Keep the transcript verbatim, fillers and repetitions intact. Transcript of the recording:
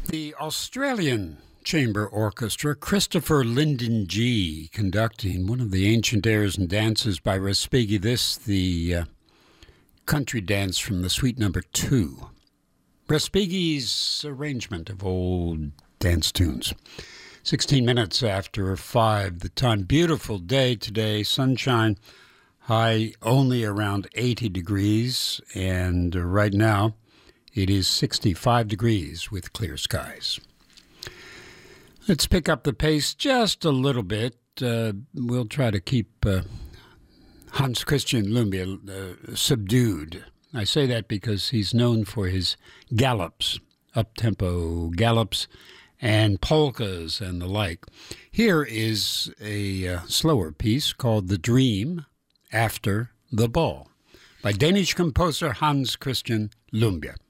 The Australian Chamber Orchestra, Christopher Linden G, conducting one of the ancient airs and dances by Respighi. This, the uh, country dance from the suite number two. Respighi's arrangement of old dance tunes. sixteen minutes after five, the time. Beautiful day today, sunshine, high only around eighty degrees, and uh, right now it is sixty-five degrees with clear skies. Let's pick up the pace just a little bit. Uh, we'll try to keep uh, Hans Christian Lumbia uh, subdued. I say that because he's known for his gallops, up-tempo gallops, and polkas and the like. Here is a uh, slower piece called The Dream After the Ball by Danish composer Hans Christian Lumbia.